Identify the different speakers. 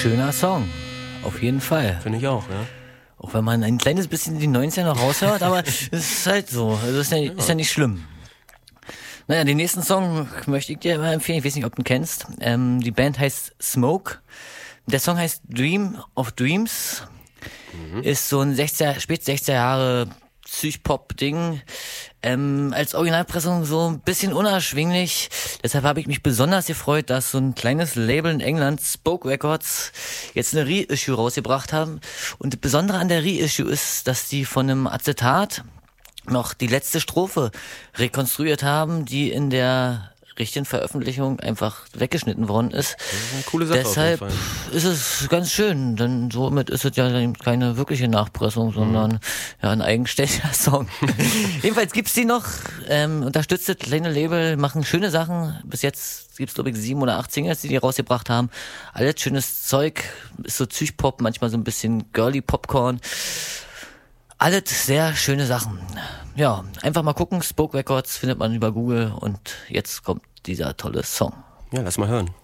Speaker 1: Schöner Song, auf jeden Fall.
Speaker 2: Finde ich auch, ja.
Speaker 1: Auch wenn man ein kleines bisschen die 90er noch raushört, aber es ist halt so. Also ist ja nicht schlimm. Naja, den nächsten Song möchte ich dir mal empfehlen. Ich weiß nicht, ob du ihn kennst. Die Band heißt Smoke. Der Song heißt Dream of Dreams. Ist so ein spät 60er Jahre Psych-Pop-Ding. Als Originalpressung so ein bisschen unerschwinglich. Deshalb habe ich mich besonders gefreut, dass so ein kleines Label in England, Spoke Records, jetzt eine Reissue rausgebracht haben. Und das Besondere an der Reissue ist, dass die von einem Acetat noch die letzte Strophe rekonstruiert haben, die in der richtigen Veröffentlichung einfach weggeschnitten worden ist.
Speaker 2: Das ist eine coole Sache.
Speaker 1: Deshalb
Speaker 2: auf jeden Fall.
Speaker 1: ist es ganz schön, denn somit ist es ja keine wirkliche Nachpressung, sondern ja ein eigenständiger Song. Jedenfalls gibt's die noch, unterstützt das kleine Label, machen schöne Sachen. Bis jetzt gibt's glaube ich 7 oder 8 Singles, die rausgebracht haben. Alles schönes Zeug, ist so Psych-Pop, manchmal so ein bisschen girly Popcorn. Alles sehr schöne Sachen. Ja, einfach mal gucken, Spoke Records findet man über Google und jetzt kommt dieser tolle Song.
Speaker 2: Ja, lass mal hören.